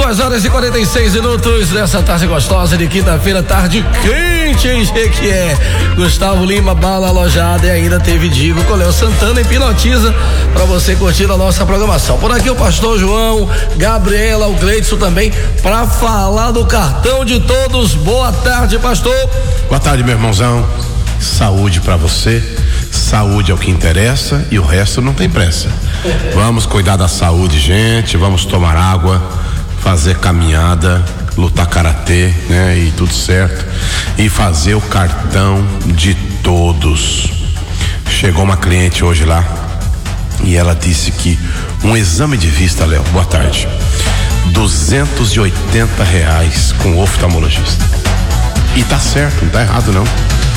2h46 nessa tarde gostosa de quinta-feira, tarde quente em Jequié. Gustavo Lima, Bala Alojada, e ainda teve Digo com Léo Santana em Pilotiza pra você curtir a nossa programação. Por aqui o pastor João, Gabriela, o Gleidson também pra falar do cartão de todos. Boa tarde, pastor. Boa tarde, meu irmãozão. Saúde pra você. Saúde é o que interessa e o resto não tem pressa. Vamos cuidar da saúde, gente. Vamos tomar água, fazer caminhada, lutar karatê, né? E tudo certo. E fazer o cartão de todos. Chegou uma cliente hoje lá e ela disse que um exame de vista, Léo, boa tarde, R$280 com oftalmologista. E tá certo, não tá errado não.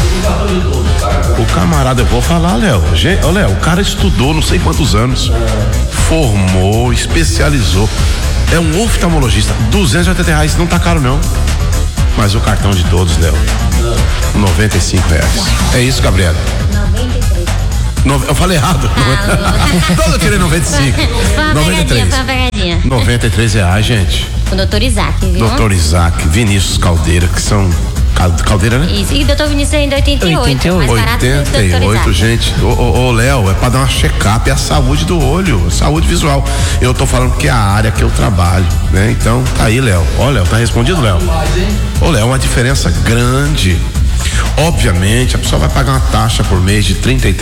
O camarada, eu vou falar, Léo. Ô, Léo, o cara estudou não sei quantos anos, formou, especializou. É um oftalmologista. R$280 não tá caro não. Mas o cartão de todos, Léo, R$95. É isso, Gabriela? 93. Eu falei errado. Todo eu tirei 95. 93. R$93, gente. O doutor Isaac, viu? Doutor Isaac, Vinícius Caldeira, que são Caldeira, né? Isso, e o doutor Vinícius ainda 88. Mais barato que o doutor 88, Isaac. gente. Ô, Léo, é pra dar uma check-up, é a saúde do olho, saúde visual. Eu tô falando que é a área que eu trabalho, né? Então, tá aí, Léo. Ó, Léo, tá respondido, Léo? Ô, Léo, uma diferença grande. Obviamente, a pessoa vai pagar uma taxa por mês de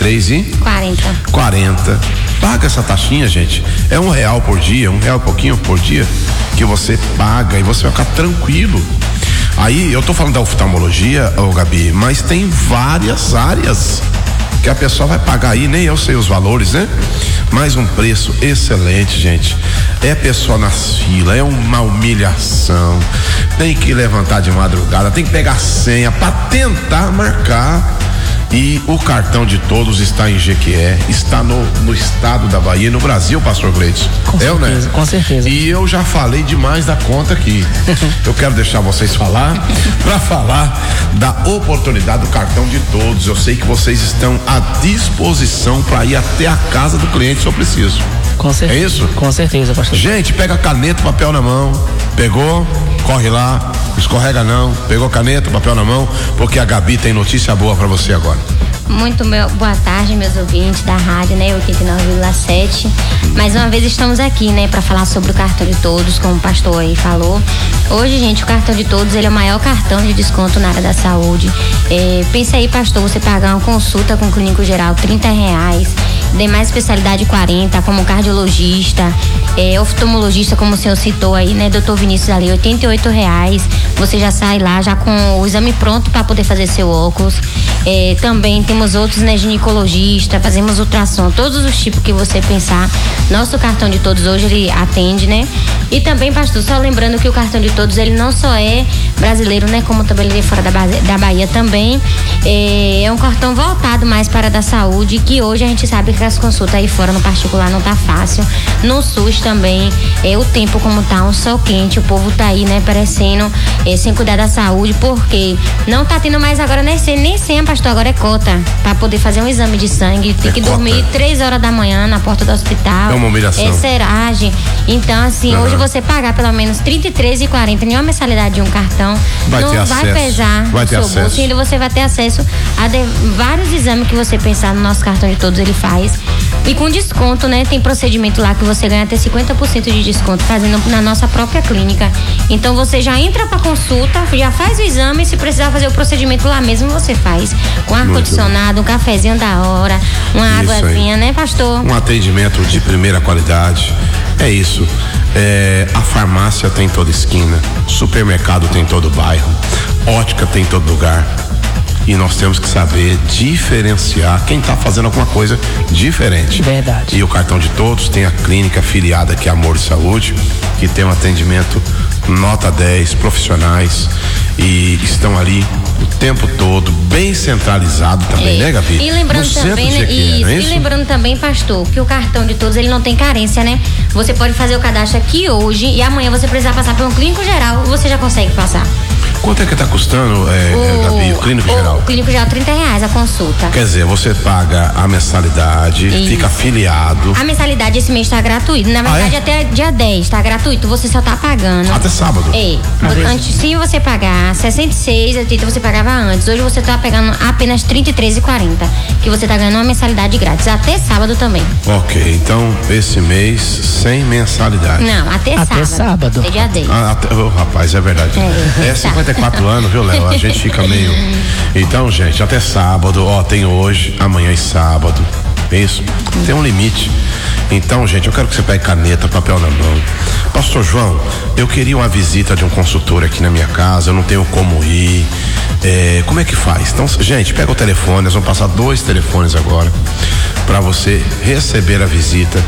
40. Paga essa taxinha, gente. É R$1 por dia, R$1 e pouquinho por dia que você paga e você vai ficar tranquilo. Aí, eu tô falando da oftalmologia, Gabi, mas tem várias áreas que a pessoa vai pagar aí, nem eu sei os valores, né? Mas um preço excelente, gente. É pessoa nas filas, é uma humilhação. Tem que levantar de madrugada, tem que pegar senha pra tentar marcar. E o cartão de todos está em Jequié, está no estado da Bahia, no Brasil, pastor Gleidson. Né? Com certeza. E eu já falei demais da conta aqui. Eu quero deixar vocês falar, para falar da oportunidade do cartão de todos. Eu sei que vocês estão à disposição para ir até a casa do cliente se eu preciso. Com certeza. É isso? Com certeza, pastor. Gente, pega caneta, papel na mão. Pegou? Corre lá. Escorrega não. Pegou caneta, papel na mão, porque a Gabi tem notícia boa pra você agora. Boa tarde, meus ouvintes da rádio, né, 89,7. Mais uma vez estamos aqui, né, para falar sobre o cartão de todos, como o pastor aí falou. Hoje, gente, o cartão de todos, ele é o maior cartão de desconto na área da saúde. Pensa aí, pastor, você pagar uma consulta com o clínico geral, R$30, demais especialidade 40, como cardiologista, oftalmologista, como o senhor citou aí, né, doutor Vinícius ali, R$88. Você já sai lá já com o exame pronto para poder fazer seu óculos. Também temos outros, né, ginecologista, fazemos ultrassom, todos os tipos que você pensar. Nosso cartão de todos hoje ele atende, né? E também, pastor, só lembrando que o cartão de todos ele não só é brasileiro, né, como também ele é fora da Bahia também. É um cartão voltado mais para a da saúde, que hoje a gente sabe que as consultas aí fora no particular não tá fácil. No SUS também, o tempo como tá um sol quente, o povo tá aí, né, perecendo, sem cuidar da saúde, porque não tá tendo mais agora nem sem, pastor, agora é cota, pra poder fazer um exame de sangue, tem que dormir 3 horas da manhã na porta do hospital. É uma humilhação. Seragem. Então, assim, hoje você pagar pelo menos R$33,40 em uma mensalidade de um cartão, não vai pesar no seu bolso, e você vai ter acesso a vários exames que você pensar no nosso cartão de todos, ele faz. E com desconto, né? Tem procedimento lá que você ganha até 50% de desconto fazendo na nossa própria clínica. Então você já entra pra consulta, já faz o exame, e se precisar fazer o procedimento lá mesmo, você faz. Com ar-condicionado, um cafezinho da hora, uma águazinha, né, pastor? Um atendimento de primeira qualidade. É isso. A farmácia tem em toda esquina, supermercado tem em todo bairro, ótica tem em todo lugar. E nós temos que saber diferenciar quem está fazendo alguma coisa diferente. Verdade. E o cartão de todos tem a clínica afiliada que é Amor e Saúde, que tem um atendimento nota 10, profissionais, e estão ali o tempo todo, bem centralizado também, né, Gabi? E lembrando também, né, e lembrando também, pastor, que o cartão de todos ele não tem carência, né? Você pode fazer o cadastro aqui hoje e amanhã você precisar passar por um clínico geral, você já consegue passar. Quanto é que tá custando, Gabi, o clínico geral? O clínico geral, R$30 a consulta. Quer dizer, você paga a mensalidade, fica afiliado. A mensalidade esse mês tá gratuito. Na verdade, até dia 10 tá gratuito. Você só tá pagando. Até sábado? Antes, se você pagar R$66,80, você pagava antes. Hoje você tá pagando apenas R$33,40. Que você tá ganhando uma mensalidade grátis. Até sábado também. Ok, então esse mês sem mensalidade. Não, até sábado. Até dia 10. Rapaz, é verdade. É 54 anos, viu, Léo? A gente fica meio. Então, gente, até sábado, tem hoje, amanhã e sábado. Isso? Tem um limite. Então, gente, eu quero que você pegue caneta, papel na mão. Pastor João, eu queria uma visita de um consultor aqui na minha casa, eu não tenho como ir. Como é que faz? Então, gente, pega o telefone, nós vamos passar 2 telefones agora para você receber a visita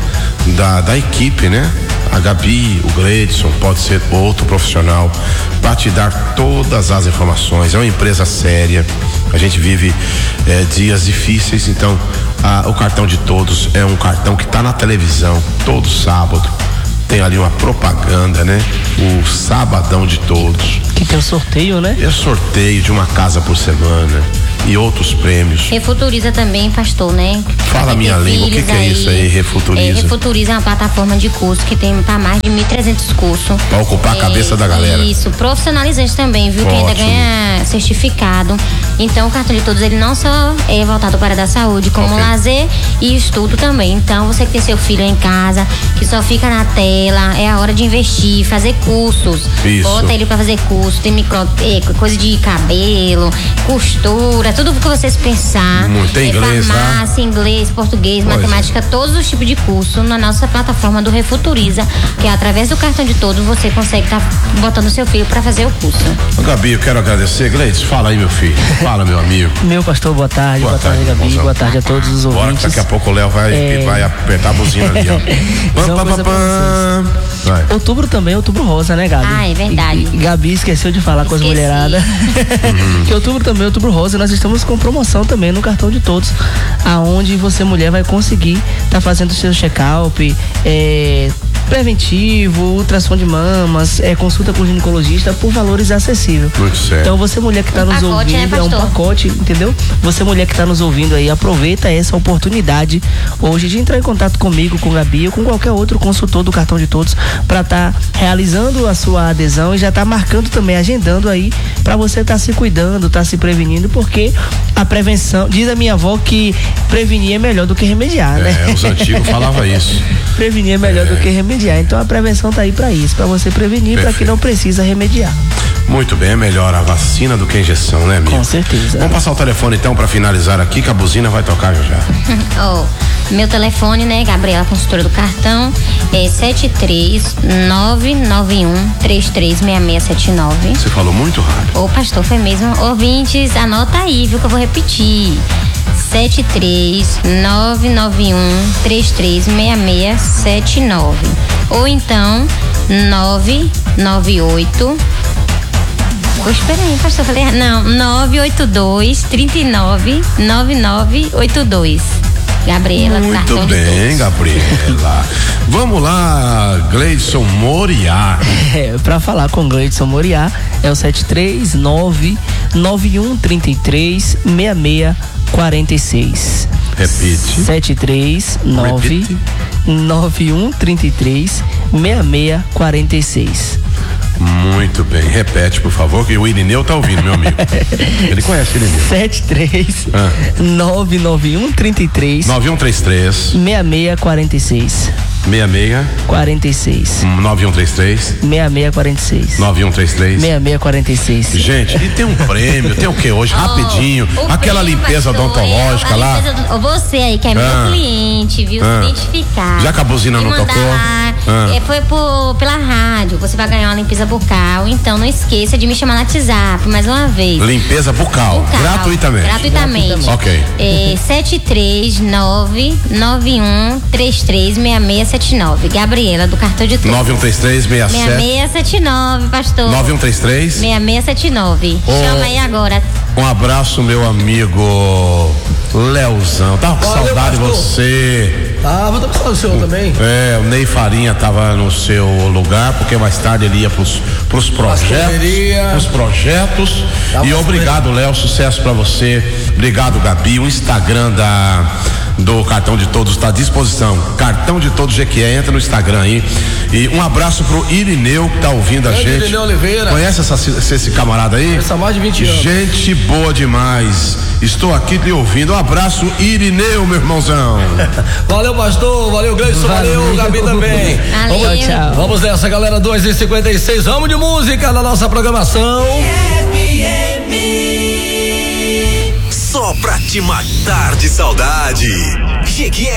da equipe, né? A Gabi, o Gleidson, pode ser outro profissional para te dar todas as informações. É uma empresa séria, a gente vive dias difíceis, então o cartão de todos é um cartão que está na televisão todo sábado. Tem ali uma propaganda, né? O sabadão de todos. Que tem o sorteio, né? É sorteio de uma casa por semana e outros prêmios. Refuturiza também, pastor, né? Fala a minha língua, o que é isso aí, Refuturiza? Refuturiza é uma plataforma de curso que tem para mais de 1.300 cursos. Pra ocupar a cabeça da galera. Isso, profissionalizante também, viu? Que ainda ganha certificado. Então o cartão de todos, ele não só é voltado para a área da saúde, como lazer e estudo também. Então você que tem seu filho em casa, que só fica na tela, é a hora de investir, fazer cursos. Isso. Bota ele para fazer curso, tem coisa de cabelo, costura, tudo o que vocês pensar. Tem inglês, farmácia, inglês, português, matemática, todos os tipos de curso na nossa plataforma do Refuturiza, que é através do cartão de todos você consegue estar botando seu filho para fazer o curso. Gabi, eu quero agradecer. Gleides, fala aí, meu filho. Fala, meu amigo. Meu pastor, boa tarde, Gabi, moção. Boa tarde a todos os ouvintes. Bora, daqui a pouco o Léo vai apertar a buzina ali, ó. Outubro também, outubro rosa, né, Gabi? É verdade. Gabi esqueceu de falar com as mulheradas. Que outubro também, outubro rosa, nós estamos com promoção também no cartão de todos, aonde você, mulher, vai conseguir estar fazendo o seu check-up, preventivo, ultrassom de mamas, consulta com o ginecologista por valores acessíveis. Muito certo. Então você, mulher que está nos ouvindo, é um pacote, entendeu? Você, mulher que está nos ouvindo aí, aproveita essa oportunidade hoje de entrar em contato comigo, com Gabi ou com qualquer outro consultor do cartão de todos para estar realizando a sua adesão e já tá marcando também, agendando aí para você estar se cuidando, estar se prevenindo, porque a prevenção, diz a minha avó que prevenir é melhor do que remediar, né? Os antigos falavam isso. Prevenir é melhor do que remediar. Então a prevenção tá aí para isso, para você prevenir, para que não precisa remediar. Muito bem, é melhor a vacina do que a injeção, né, amigo? Com certeza. Vamos passar o telefone então para finalizar aqui, que a buzina vai tocar já. Meu telefone, né, Gabriela, consultora do cartão, é 73991336679. Você falou muito rápido. Pastor, foi mesmo. Ouvintes, anota aí, viu, que eu vou repetir. 73991336679. Ou então 998. Espera aí, pastor, falei, não, 982-399982. Gabriela, muito bem, Gabriela. Vamos lá, Gleidson Moriá. Para falar com Gleidson Moriá é o 73991336646. Repite. 73991336646. Muito bem, repete, por favor, que o Irineu tá ouvindo, meu amigo. Ele conhece o Irineu. 7399133 9133 6646. 46 9133 6646 9133 6646. Gente, e tem um prêmio, tem o que hoje? Rapidinho, aquela limpeza odontológica lá. Você aí que é meu cliente, viu? Se identificar. Já que a buzina não tocou? Foi pela rádio, você vai ganhar uma limpeza bucal, então não esqueça de me chamar no WhatsApp mais uma vez. Limpeza bucal. Gratuitamente. Ok. 73991336679. Gabriela, do cartão de todos. 9133-6679, pastor. 9133-6679. Chama aí agora. Um abraço, meu amigo Leozão. Tava com saudade de você. Vou dar pra falar do senhor também. O Ney Farinha tava no seu lugar, porque mais tarde ele ia pros pros projetos. E obrigado, Léo, sucesso pra você. Obrigado, Gabi. O Instagram do Cartão de Todos está à disposição. Cartão de Todos Jequié, entra no Instagram aí. E um abraço pro Irineu que tá ouvindo a gente. Irineu Oliveira. Conhece esse camarada aí? Essa há mais de 20 anos. Gente boa demais. Estou aqui lhe ouvindo. Um abraço, Irineu, meu irmãozão. Valeu, pastor. Valeu, Gleison. Valeu, Gabi também. Valeu. Tchau. Vamos nessa, galera. 2h56. Vamos de música na nossa programação. Só pra te matar de saudade. Jequié